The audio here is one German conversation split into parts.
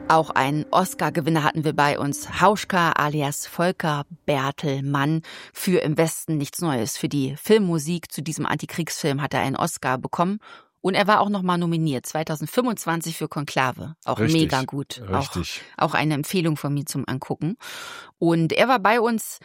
Auch einen Oscar-Gewinner hatten wir bei uns. Hauschka alias Volker Bertelmann für Im Westen nichts Neues. Für die Filmmusik zu diesem Antikriegsfilm hat er einen Oscar bekommen. Und er war auch nochmal nominiert, 2025 für Konklave. Auch richtig, mega gut. Richtig. Auch eine Empfehlung von mir zum Angucken. Und er war bei uns,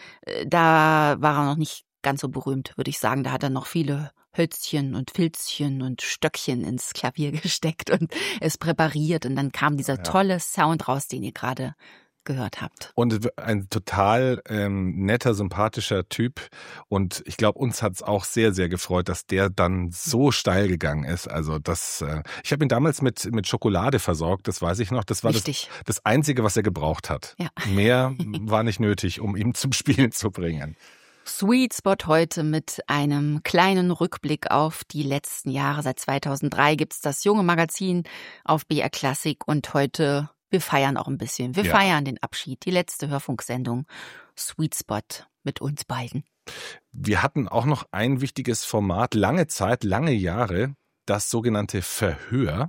da war er noch nicht ganz so berühmt, würde ich sagen. Da hat er noch viele Hölzchen und Filzchen und Stöckchen ins Klavier gesteckt und es präpariert. Und dann kam dieser tolle Sound raus, den ihr gerade gehört habt. Und ein total netter, sympathischer Typ. Und ich glaube, uns hat es auch sehr, sehr gefreut, dass der dann so steil gegangen ist. Also ich habe ihn damals mit Schokolade versorgt, das weiß ich noch. Das war das Einzige, was er gebraucht hat. Ja. Mehr war nicht nötig, um ihn zum Spielen zu bringen. Sweet Spot heute mit einem kleinen Rückblick auf die letzten Jahre. Seit 2003 gibt's das junge Magazin auf BR Classic und heute, wir feiern auch ein bisschen. Wir feiern den Abschied, die letzte Hörfunksendung Sweet Spot mit uns beiden. Wir hatten auch noch ein wichtiges Format, lange Zeit, lange Jahre, das sogenannte Verhör.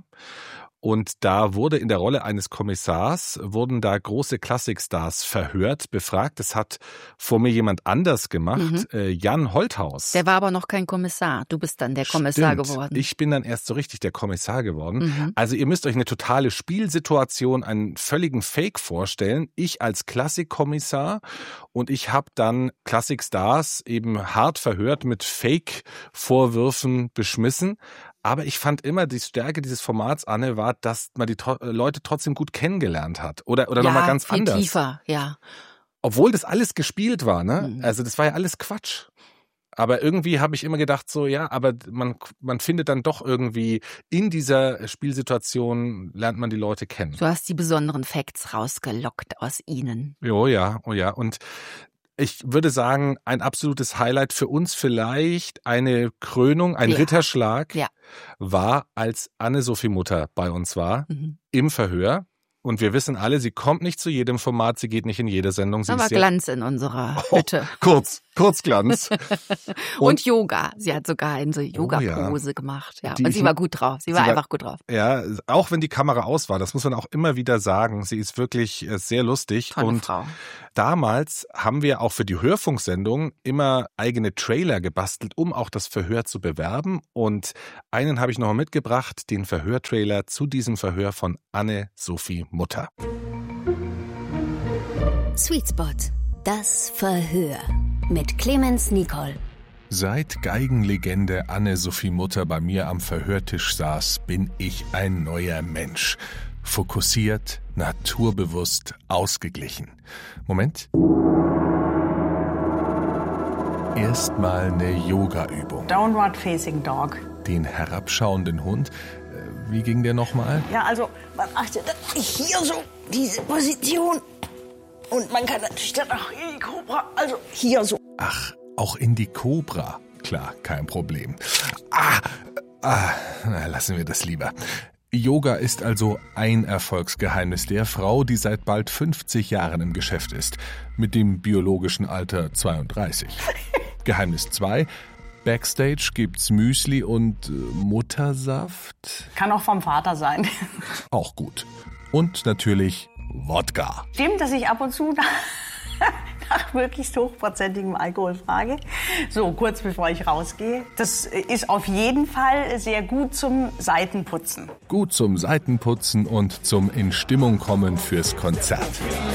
Und da wurde in der Rolle eines Kommissars, wurden da große Klassikstars verhört, befragt. Das hat vor mir jemand anders gemacht, Jan Holthaus. Der war aber noch kein Kommissar. Du bist dann der Kommissar geworden. Ich bin dann erst so richtig der Kommissar geworden. Also ihr müsst euch eine totale Spielsituation, einen völligen Fake vorstellen. Ich als Klassikkommissar und ich habe dann Klassikstars eben hart verhört, mit Fake-Vorwürfen beschmissen. Aber ich fand immer, die Stärke dieses Formats, Anne, war, dass man die Leute trotzdem gut kennengelernt hat. Oder nochmal ganz viel anders. Tiefer, ja. Obwohl das alles gespielt war, ne? Also das war ja alles Quatsch. Aber irgendwie habe ich immer gedacht so, ja, aber man findet dann doch irgendwie in dieser Spielsituation, lernt man die Leute kennen. Du hast die besonderen Facts rausgelockt aus ihnen. Oh ja. Und ich würde sagen, ein absolutes Highlight für uns vielleicht, eine Krönung, ein Ritterschlag war, als Anne-Sophie Mutter bei uns war, im Verhör. Und wir wissen alle, sie kommt nicht zu jedem Format, sie geht nicht in jede Sendung. Da war Glanz in unserer Hütte. Kurz Glanz. Und Yoga. Sie hat sogar eine Yoga-Pose gemacht. Ja. Und sie war gut drauf. Sie war einfach gut drauf. Ja, auch wenn die Kamera aus war, das muss man auch immer wieder sagen. Sie ist wirklich sehr lustig. Tolle Frau. Damals haben wir auch für die Hörfunksendung immer eigene Trailer gebastelt, um auch das Verhör zu bewerben. Und einen habe ich noch mitgebracht, den Verhörtrailer zu diesem Verhör von Anne-Sophie Mutter. Sweet Spot, das Verhör mit Clemens Nicol. Seit Geigenlegende Anne-Sophie Mutter bei mir am Verhörtisch saß, bin ich ein neuer Mensch. Fokussiert, naturbewusst, ausgeglichen. Moment. Erstmal eine Yoga-Übung. Downward Facing Dog. Den herabschauenden Hund. Wie ging der nochmal? Ja, also, man achtet hier so, diese Position. Und man kann natürlich dann auch in die Cobra, also hier so. Ach, auch in die Cobra. Klar, kein Problem. Lassen wir das lieber. Yoga ist also ein Erfolgsgeheimnis der Frau, die seit bald 50 Jahren im Geschäft ist. Mit dem biologischen Alter 32. Geheimnis 2. Backstage gibt's Müsli und Muttersaft. Kann auch vom Vater sein. Auch gut. Und natürlich Wodka. Stimmt, dass ich ab und zu nach möglichst hochprozentigem Alkohol frage. So, kurz bevor ich rausgehe. Das ist auf jeden Fall sehr gut zum Seitenputzen. Gut zum Seitenputzen und zum in Stimmung kommen fürs Konzert.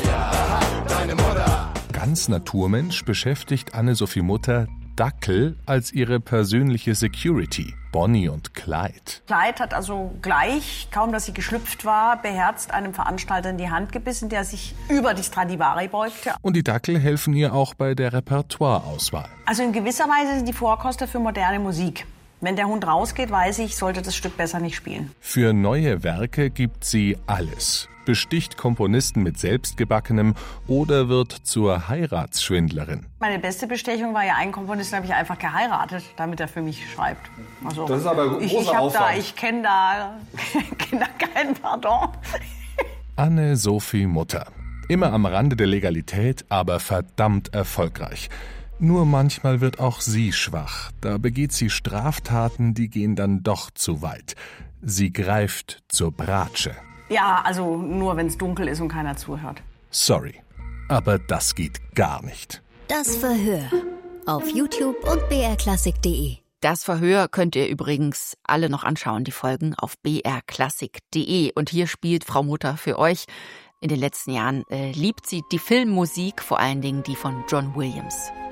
Ganz Naturmensch beschäftigt Anne-Sophie Mutter Dackel als ihre persönliche Security. Bonnie und Clyde. Clyde hat also gleich, kaum dass sie geschlüpft war, beherzt einem Veranstalter in die Hand gebissen, der sich über die Stradivari beugte. Und die Dackel helfen ihr auch bei der Repertoireauswahl. Also in gewisser Weise sind die Vorkoster für moderne Musik. Wenn der Hund rausgeht, weiß ich, sollte das Stück besser nicht spielen. Für neue Werke gibt sie alles. Besticht Komponisten mit Selbstgebackenem oder wird zur Heiratsschwindlerin. Meine beste Bestechung war ja, einen Komponisten habe ich einfach geheiratet, damit er für mich schreibt. Also, das ist aber großer Aufwand. Ich kenne da keinen Pardon. Anne-Sophie Mutter. Immer am Rande der Legalität, aber verdammt erfolgreich. Nur manchmal wird auch sie schwach. Da begeht sie Straftaten, die gehen dann doch zu weit. Sie greift zur Bratsche. Ja, also nur wenn es dunkel ist und keiner zuhört. Sorry, aber das geht gar nicht. Das Verhör auf YouTube und brklassik.de. Das Verhör könnt ihr übrigens alle noch anschauen, die Folgen auf brklassik.de. Und hier spielt Frau Mutter für euch. In den letzten Jahren liebt sie die Filmmusik, vor allen Dingen die von John Williams.